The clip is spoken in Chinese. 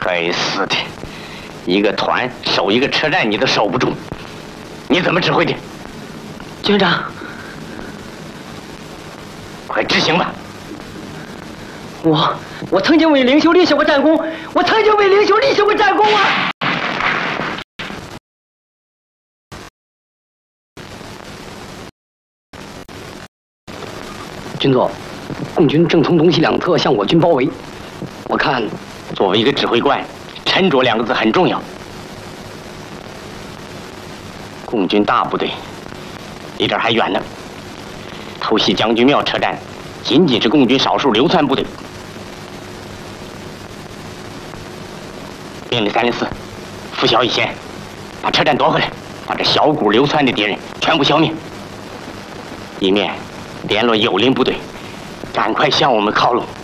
该死的，一个团守一个车站你都守不住，你怎么指挥的？ 军长， 快执行吧！ 我曾经为领袖立下过战功，我曾经为领袖立下过战功啊！军座，共军正从东西两侧向我军包围，我看， 作为一个指挥官，沉着2个字很重要。共军大部队离这儿还远呢，偷袭将军庙车站，仅仅是共军少数流窜部队。命令304，拂晓以前把车站夺回来，把这小股流窜的敌人全部消灭。一面联络友邻部队，赶快向我们靠拢。